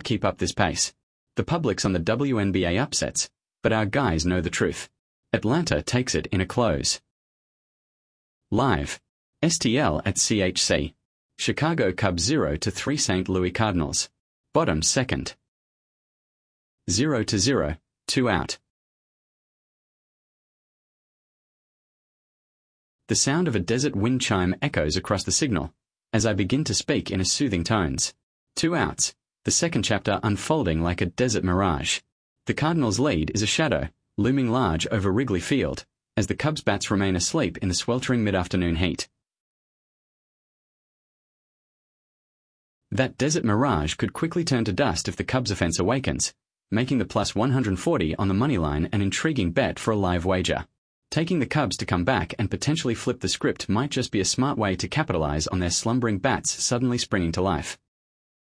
keep up this pace. The public's on the WNBA upsets, but our guys know the truth. Atlanta takes it in a close. Live. STL at CHC. Chicago Cubs 0-3 St. Louis Cardinals. Bottom second. 0-0, 2 out. The sound of a desert wind chime echoes across the signal, as I begin to speak in a soothing tones. 2 outs, the second chapter unfolding like a desert mirage. The Cardinals' lead is a shadow, looming large over Wrigley Field, as the Cubs' bats remain asleep in the sweltering mid-afternoon heat. That desert mirage could quickly turn to dust if the Cubs' offense awakens, making the plus 140 on the money line an intriguing bet for a live wager. Taking the Cubs to come back and potentially flip the script might just be a smart way to capitalize on their slumbering bats suddenly springing to life.